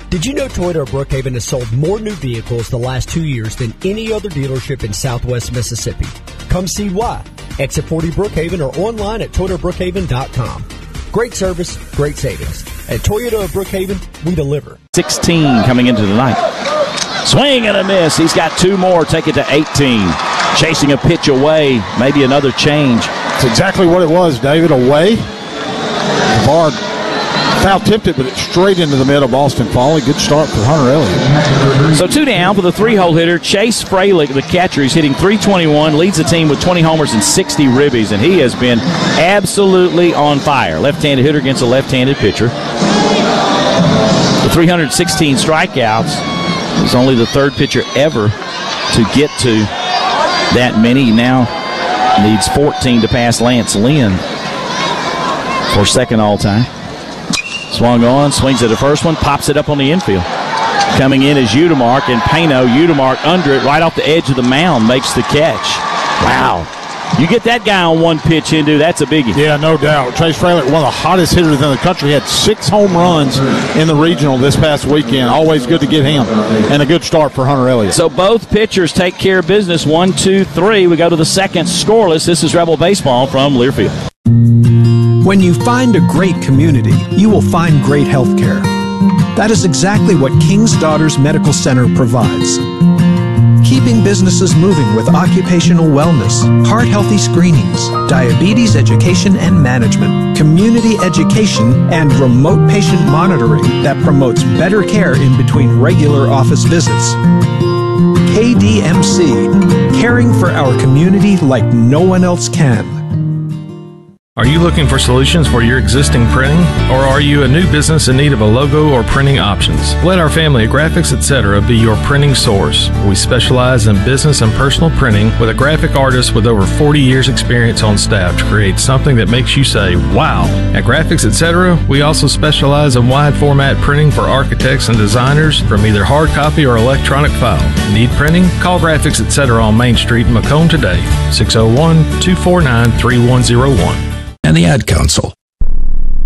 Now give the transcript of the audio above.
Did you know Toyota of Brookhaven has sold more new vehicles the last 2 years than any other dealership in Southwest Mississippi? Come see why. Exit 40 Brookhaven or online at ToyotaBrookhaven.com. Great service, great savings. At Toyota of Brookhaven, we deliver. 16 coming into the night. Swing and a miss. He's got two more. Take it to 18. Chasing a pitch away. Maybe another change. That's exactly what it was, David. Away. Bard foul tipped it, but it's straight into the middle of Boston Foley. Good start for Hunter Elliott. So 2 down for the 3-hole hitter. Chase Fralick, the catcher, he's hitting .321, leads the team with 20 homers and 60 ribbies, and he has been absolutely on fire. Left-handed hitter against a left-handed pitcher. The 316 strikeouts. He's only the third pitcher ever to get to that many. He now needs 14 to pass Lance Lynn for second all-time. Swung on, swings at the first one, pops it up on the infield. Coming in is Udemark, and Pano, Udemark under it, right off the edge of the mound, makes the catch. Wow. You get that guy on one pitch, Hindu, that's a biggie. Yeah, no doubt. Chase Fralick, one of the hottest hitters in the country, had 6 home runs in the regional this past weekend. Always good to get him. And a good start for Hunter Elliott. So both pitchers take care of business. 1, 2, 3. We go to the second scoreless. This is Rebel Baseball from Learfield. When you find a great community, you will find great health care. That is exactly what King's Daughters Medical Center provides. Keeping businesses moving with occupational wellness, heart-healthy screenings, diabetes education and management, community education, and remote patient monitoring that promotes better care in between regular office visits. KDMC, caring for our community like no one else can. Are you looking for solutions for your existing printing? Or are you a new business in need of a logo or printing options? Let our family at Graphics Etc. be your printing source. We specialize in business and personal printing with a graphic artist with over 40 years experience on staff to create something that makes you say, wow. At Graphics Etc., we also specialize in wide format printing for architects and designers from either hard copy or electronic file. Need printing? Call Graphics Etc. on Main Street in Macomb today, 601-249-3101. And the Ad Council.